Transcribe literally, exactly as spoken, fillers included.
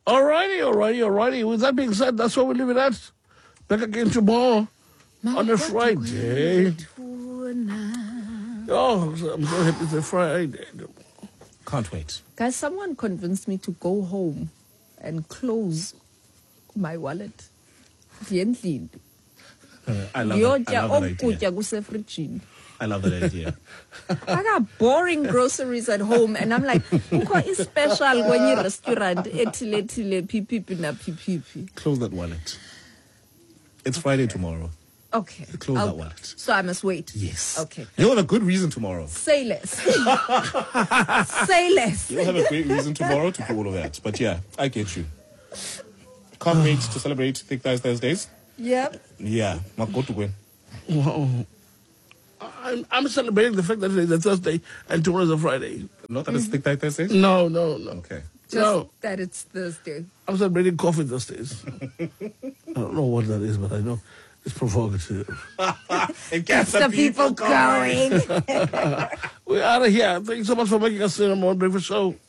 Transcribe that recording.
Alrighty, alrighty, alrighty. With that being said, that's what we leave it at. Back again tomorrow on a Friday. Oh, I'm so happy it's a Friday. Can't wait. Guys, someone convinced me to go home and close my wallet. Uh, I love that, I love that idea. idea. I love that idea. I got boring groceries at home, and I'm like, "What is special when you restaurant? Etile etile pipipi na pipipi." Close that wallet. It's Friday tomorrow. Okay. Close I'll, that wallet. So I must wait. Yes. Okay. You'll have a good reason tomorrow. Say less. Say less. You'll have a great reason tomorrow to do all of that. But yeah, I get you. Can't wait to celebrate Thick Thighs Thursdays. Yep. Yeah. Go to win. Wow. I'm, I'm celebrating the fact that it's a Thursday and tomorrow's a Friday. Not that it's Thick Thighs Thursdays? No, no, no. Okay. Just No. that it's Thursday. I'm celebrating coffee Thursdays. I don't know what that is, but I know it's provocative. It gets the people going. We're out of here. Thanks so much for making us the number one breakfast show.